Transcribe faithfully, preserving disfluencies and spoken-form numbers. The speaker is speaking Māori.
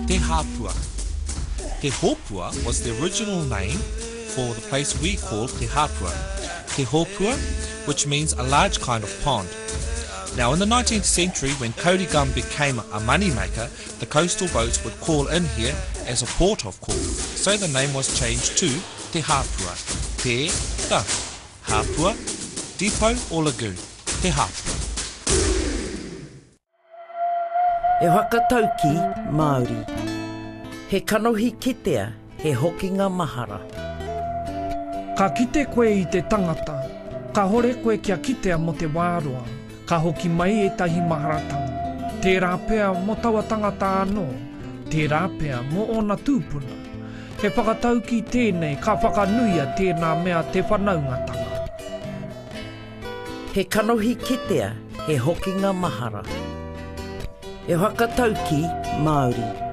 Te Hapua. Te Hopua was the original name for the place we call Te Hapua. Te Hopua, which means a large kind of pond. Now in the nineteenth century, when Kōrigum became a moneymaker, the coastal boats would call in here as a port of call. So the name was changed to Te Hapua. Te Ta Hapua, depot or lagoon. Te Hapua. E whakatauki Māori. He kanohi kitea, he hoki ngā mahara. Ka kite koe i te tangata, ka hore koe kia kitea mo te wāroa, ka hoki mai e tahi maharatanga. Te rāpea mo taua tangata anō, te rāpea mo ona tūpuna. He whakatauki tēnei ka whakanuia tēnā mea te whanaungatanga. He kanohi kitea, he hoki ngā mahara. E whakatauki Māori.